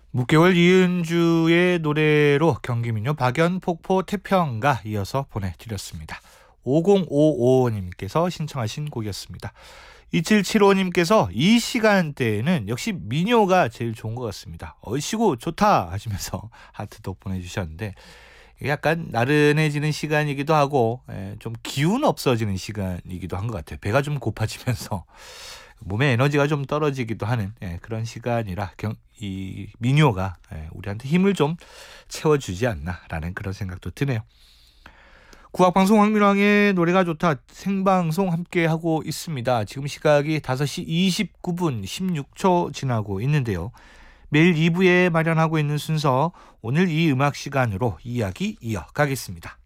무개월 이은주의 노래로 경기민요 박연폭포 태평가 이어서 보내드렸습니다. 5055님께서 신청하신 곡이었습니다. 2775님께서 이 시간대에는 역시 민요가 제일 좋은 것 같습니다. 얼씨구 좋다 하시면서 하트도 보내주셨는데 약간 나른해지는 시간이기도 하고 좀 기운 없어지는 시간이기도 한 것 같아요. 배가 좀 고파지면서 몸의 에너지가 좀 떨어지기도 하는 그런 시간이라 이 민요가 우리한테 힘을 좀 채워주지 않나라는 그런 생각도 드네요. 국악방송 황민왕의 노래가 좋다 생방송 함께하고 있습니다. 지금 시각이 5시 29분 16초 지나고 있는데요. 매일 2부에 마련하고 있는 순서 오늘 이 음악 시간으로 이야기 이어가겠습니다.